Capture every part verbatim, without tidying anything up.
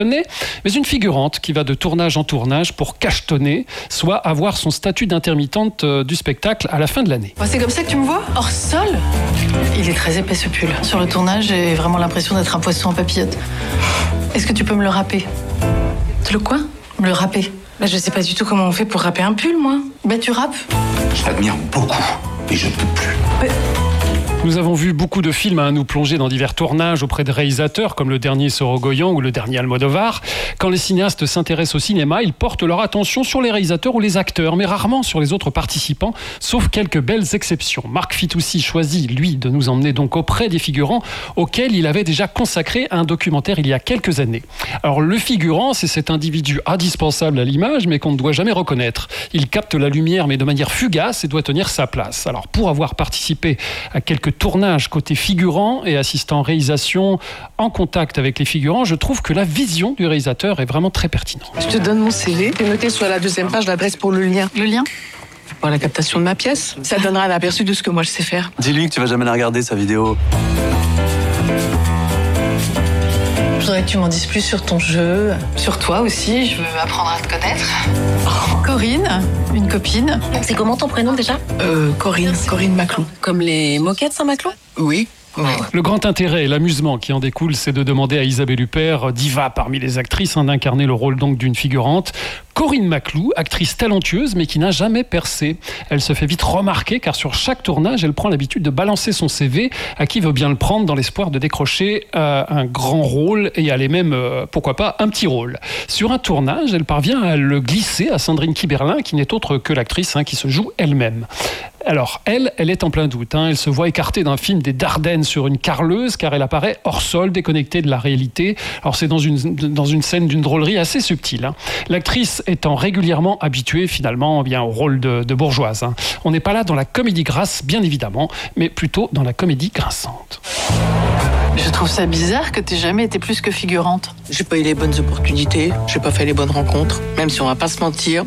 mais une figurante qui va de tournage en tournage pour cachetonner, soit avoir son statut d'intermittente du spectacle à la fin de l'année. C'est comme ça que tu me vois ? Hors sol ? Il est très épais ce pull. Sur le tournage, j'ai vraiment l'impression d'être un poisson en papillote. Est-ce que tu peux me le râper ? Le quoi ? Me le râper. Bah, je sais pas du tout comment on fait pour râper un pull, moi. Bah tu râpes. Je t'admire beaucoup, mais je ne peux plus. Ouais. Nous avons vu beaucoup de films à nous plonger dans divers tournages auprès de réalisateurs comme le dernier Sorogoyen ou le dernier Almodovar. Quand les cinéastes s'intéressent au cinéma, ils portent leur attention sur les réalisateurs ou les acteurs, mais rarement sur les autres participants, sauf quelques belles exceptions. Marc Fitoussi choisit, lui, de nous emmener donc auprès des figurants auxquels il avait déjà consacré un documentaire il y a quelques années. Alors le figurant, c'est cet individu indispensable à l'image, mais qu'on ne doit jamais reconnaître. Il capte la lumière, mais de manière fugace, et doit tenir sa place. Alors pour avoir participé à quelques tournage côté figurant et assistant réalisation en contact avec les figurants, je trouve que la vision du réalisateur est vraiment très pertinente. Je te donne mon C V, tu noté sur la deuxième page l'adresse pour le lien. Le lien ? Pour la captation de ma pièce. Ça donnera un aperçu de ce que moi je sais faire. Dis-lui que tu vas jamais la regarder, sa vidéo. Je voudrais que tu m'en dises plus sur ton jeu, sur toi aussi, je veux apprendre à te connaître. Oh. Corinne, une copine. C'est comment ton prénom déjà ? Euh, Corinne, Corinne Maclou. Comme les moquettes Saint-Maclou ? Oui. Ouais. Le grand intérêt et l'amusement qui en découle, c'est de demander à Isabelle Huppert, diva parmi les actrices, hein, d'incarner le rôle donc d'une figurante. Corinne Maclou, actrice talentueuse mais qui n'a jamais percé. Elle se fait vite remarquer car sur chaque tournage, elle prend l'habitude de balancer son C V à qui veut bien le prendre dans l'espoir de décrocher euh, un grand rôle et aller même, euh, pourquoi pas, un petit rôle. Sur un tournage, elle parvient à le glisser à Sandrine Kiberlin qui n'est autre que l'actrice hein, qui se joue elle-même. Alors, elle, elle est en plein doute. Hein. Elle se voit écartée d'un film des Dardennes sur une carleuse car elle apparaît hors sol, déconnectée de la réalité. Alors, c'est dans une, dans une scène d'une drôlerie assez subtile. Hein. L'actrice étant régulièrement habituée, finalement, bien, au rôle de, de bourgeoise. Hein. On n'est pas là dans la comédie grasse, bien évidemment, mais plutôt dans la comédie grinçante. Je trouve ça bizarre que t'aies jamais été plus que figurante. J'ai pas eu les bonnes opportunités, j'ai pas fait les bonnes rencontres, même si on va pas se mentir.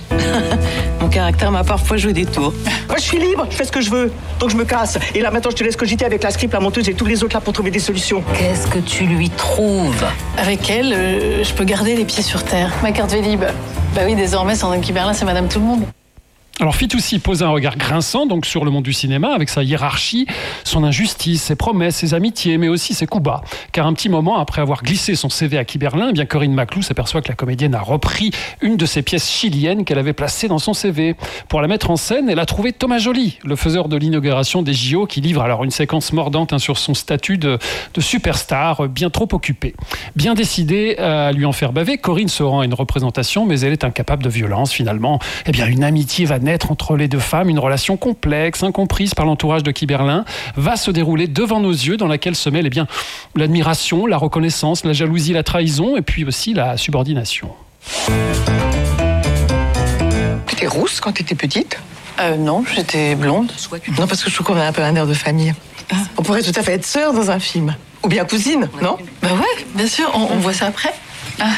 Mon caractère m'a parfois joué des tours. Moi, je suis libre, je fais ce que je veux, donc je me casse. Et là, maintenant, je te laisse cogiter avec la script, la monteuse et tous les autres là pour trouver des solutions. Qu'est-ce que tu lui trouves ? Avec elle, euh, je peux garder les pieds sur terre. Ma carte Vélib. Bah oui, désormais, Sandrine Kiberlin, c'est Madame Tout-le-Monde. Alors Fitoussi pose un regard grinçant donc sur le monde du cinéma avec sa hiérarchie, son injustice, ses promesses, ses amitiés, mais aussi ses coups bas. Car un petit moment après avoir glissé son C V à Kiberlin, eh bien Corinne Maclou s'aperçoit que la comédienne a repris une de ses pièces chiliennes qu'elle avait placée dans son C V. Pour la mettre en scène, elle a trouvé Thomas Joly, le faiseur de l'inauguration des J O, qui livre alors une séquence mordante hein, sur son statut de, de superstar, bien trop occupé. Bien décidée à lui en faire baver, Corinne se rend à une représentation, mais elle est incapable de violence finalement. Eh bien une amitié va naître entre les deux femmes, une relation complexe, incomprise par l'entourage de Kiberlin, va se dérouler devant nos yeux, dans laquelle se mêlent eh bien, l'admiration, la reconnaissance, la jalousie, la trahison, et puis aussi la subordination. Tu étais rousse quand tu étais petite ? Euh, non, j'étais blonde. Non, parce que je trouve qu'on a un peu un air de famille. Ah. On pourrait tout à fait être sœurs dans un film. Ou bien cousine, non ? Bah ouais, bien sûr, on, on voit ça après. Ah.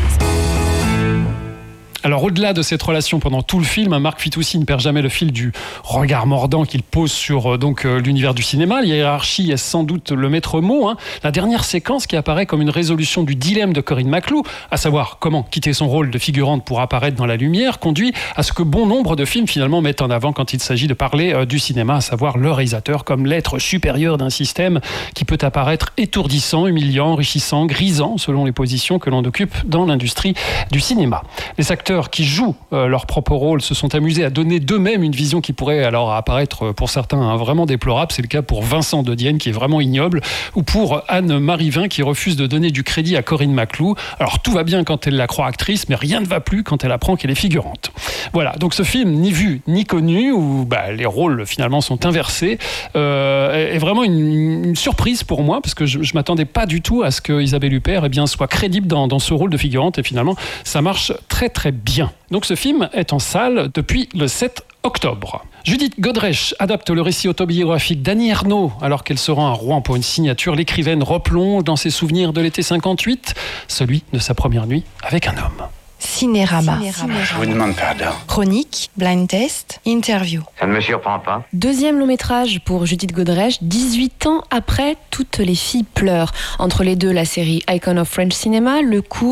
Alors au-delà de cette relation pendant tout le film, Marc Fitoussi ne perd jamais le fil du regard mordant qu'il pose sur euh, donc euh, l'univers du cinéma. La hiérarchie est sans doute le maître mot. Hein. La dernière séquence qui apparaît comme une résolution du dilemme de Corinne Maclou, à savoir comment quitter son rôle de figurante pour apparaître dans la lumière, conduit à ce que bon nombre de films finalement mettent en avant quand il s'agit de parler euh, du cinéma, à savoir le réalisateur comme l'être supérieur d'un système qui peut apparaître étourdissant, humiliant, enrichissant, grisant selon les positions que l'on occupe dans l'industrie du cinéma. Les acteurs qui jouent euh, leur propre rôle se sont amusés à donner d'eux-mêmes une vision qui pourrait alors apparaître pour certains hein, vraiment déplorable. C'est le cas pour Vincent De Dienne qui est vraiment ignoble, ou pour Anne Marivin qui refuse de donner du crédit à Corinne Maclou. Alors tout va bien quand elle la croit actrice, mais rien ne va plus quand elle apprend qu'elle est figurante. Voilà, donc ce film ni vu ni connu, où bah, les rôles finalement sont inversés, euh, est vraiment une, une surprise pour moi, parce que je ne m'attendais pas du tout à ce que Isabelle Huppert eh bien, soit crédible dans, dans ce rôle de figurante, et finalement ça marche très très bien. Bien. Donc ce film est en salle depuis le sept octobre. Judith Godrèche adapte le récit autobiographique d'Annie Ernaux alors qu'elle se rend à Rouen pour une signature. L'écrivaine replonge dans ses souvenirs de l'été cinquante-huit, celui de sa première nuit avec un homme. Si Cinérama. Je vous demande pardon. Chronique, blind test, interview. Ça ne me surprend pas. Deuxième long métrage pour Judith Godrèche, dix-huit ans après Toutes les filles pleurent. Entre les deux, la série Icon of French Cinema, le cours